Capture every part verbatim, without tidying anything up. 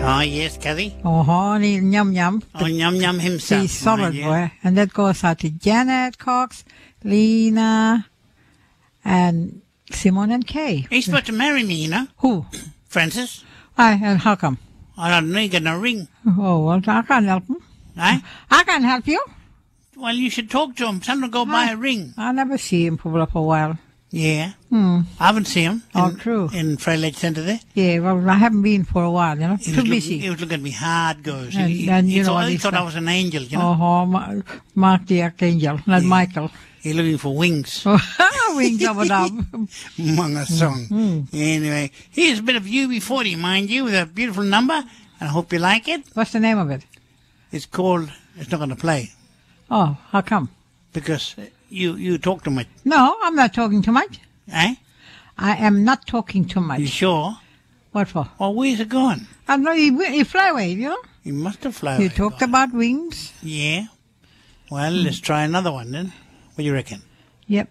Oh, yes, Kathy. Oh, and Yum Yum. Oh, Yum Yum himself. The solid yeah. boy. And that goes out to Janet Cox, Lena, and Simone and Kay. He's supposed to marry me, you know. Who? Francis. Why, and how come? I don't know, you got no ring. Oh, well, I can't help him. Eh? I can't help you. Well, you should talk to him. Tell him to go buy a ring. I never see him for a while. Yeah. Hmm. I haven't seen him. In, Oh, true. In Freilage Centre there. Yeah, well, I haven't been for a while, you know. He Too was, busy. looking, he was looking at me hard, goes. And- he and he you know thought, what he he thought said. I was an angel, you know. Oh, Ma- Mark the Archangel, not Yeah. Michael. He's looking for wings. Wings of a dove. Among a song. Mm. Anyway, here's a bit of U B forty, mind you, with a beautiful number, and I hope you like it. What's the name of it? It's called, it's not going to play, Oh, how come? because you, you talk too much. No, I'm not talking too much. Eh? I am not talking too You much. sure? What for? Well, where's it going? I know you, you fly away, you know. You must have flown. You talked about wings. Yeah. Well, let's try another one then. What do you reckon? Yep.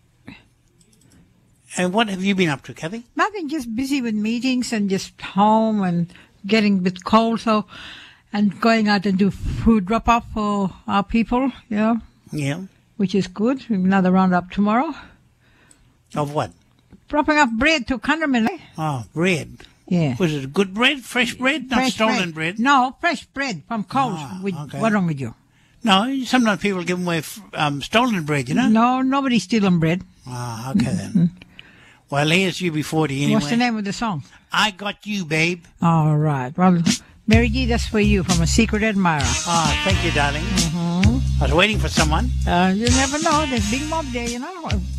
And what have you been up to, Kathy? Nothing, just busy with meetings and just home and getting a bit cold, so, and going out and do food drop off for our people, you know, Yeah. which is good. Another roundup tomorrow. Of what? Dropping off bread to Connerman. Eh? Oh, bread. Yeah. Was it good bread? Fresh bread? Not Fresh stolen bread? No, fresh bread from Coles. Ah, With- okay. What's wrong with you? No, sometimes people give away f- um, stolen bread, you know? No, nobody's stealing bread. Ah, okay then. Well, here's U B forty anyway. What's the name of the song? I Got You, Babe. All right. Well, Mary G, that's for you from a secret admirer. Ah, thank you, darling. Mm-hmm. I was waiting for someone. Uh, you never know. There's Big Mob Day, you know.